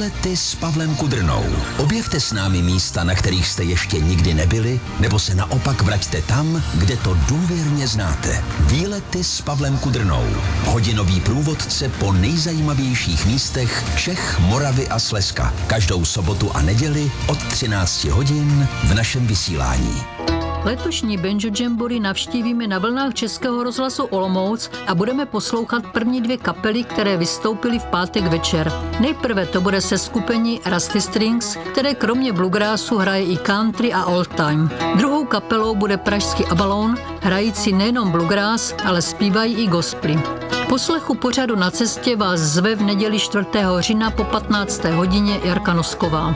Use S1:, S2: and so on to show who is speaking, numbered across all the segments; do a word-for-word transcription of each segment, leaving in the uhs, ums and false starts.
S1: Výlety s Pavlem Kudrnou. Objevte s námi místa, na kterých jste ještě nikdy nebyli, nebo se naopak vraťte tam, kde to důvěrně znáte. Výlety s Pavlem Kudrnou. Hodinový průvodce po nejzajímavějších místech Čech, Moravy a Slezska. Každou sobotu a neděli od třinácti hodin v našem vysílání.
S2: Letošní Banjo Jamboree navštívíme na vlnách Českého rozhlasu Olomouc a budeme poslouchat první dvě kapely, které vystoupily v pátek večer. Nejprve to bude seskupení Rusty Strings, které kromě bluegrassu hraje i country a old time. Druhou kapelou bude pražský Abalone, hrající nejenom bluegrass, ale zpívají i gospely. Poslechu pořadu Na cestě vás zve v neděli čtvrtého října po patnácté hodině Jarka Nosková.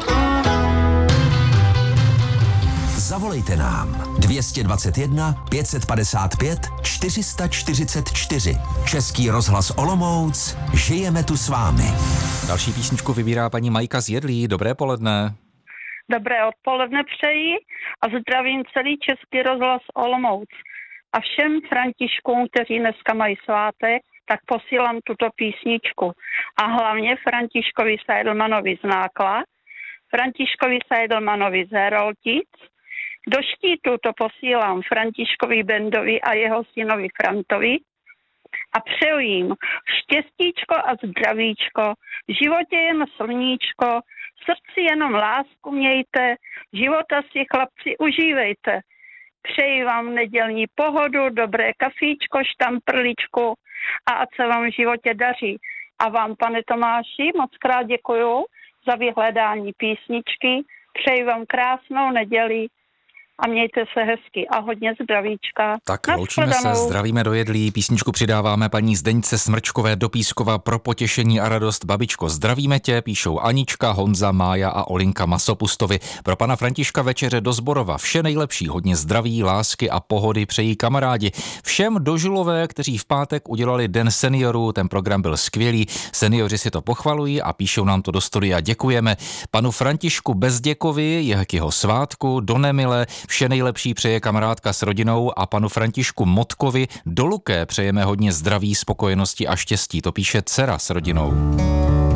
S1: Zavolejte nám dvě dvacet jedna pět set padesát pět čtyři sta čtyřicet čtyři. Český rozhlas Olomouc, žijeme tu s vámi.
S3: Další písničku vybírá paní Majka z Jedlí. Dobré poledne.
S4: Dobré odpoledne přeji a zdravím celý Český rozhlas Olomouc. A všem Františkům, kteří dneska mají svátek, tak posílám tuto písničku. A hlavně Františkovi Seidelmanovi z Nákla, Františkovi Seidelmanovi z Heroltic. Do štítu to posílám Františkovi Bendovi a jeho synovi Frantovi a přeju jim štěstíčko a zdravíčko, v životě jen sluníčko, v srdci jenom lásku mějte, života si chlapci užívejte. Přeji vám nedělní pohodu, dobré kafíčko, štamprličku a ať se vám v životě daří. A vám, pane Tomáši, moc krát děkuju za vyhledání písničky, přeji vám krásnou neděli a mějte se hezky a hodně zdravíčka.
S3: Tak loučíme se, zdravíme do Jedlí, písničku přidáváme paní Zdeňce Smrčkové do Pískova pro potěšení a radost. Babičko, zdravíme tě, píšou Anička, Honza, Mája a Olinka Masopustovi. Pro pana Františka večeře do Zborova vše nejlepší, hodně zdraví, lásky a pohody přejí kamarádi. Všem dožilové, kteří v pátek udělali Den seniorů, ten program byl skvělý, seniori si to pochvalují a píšou nám to do studia. Děkujeme panu Františku Bezděkovi, je k jeho svátku, do Nemile, vše nejlepší přeje kamarádka s rodinou a panu Františku Motkovi do Luké přejeme hodně zdraví, spokojenosti a štěstí. To píše dcera s rodinou.